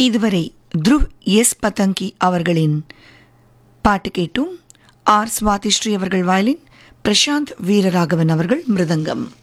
இதுவரை த்ருவ் எஸ் பதங்கி அவர்களின் பாட்டு கேட்டும். ஆர். சுவாதிஸ்ரீ அவர்கள் வயலின், பிரசாந்த் வீரராகவன் அவர்கள் மிருதங்கம்.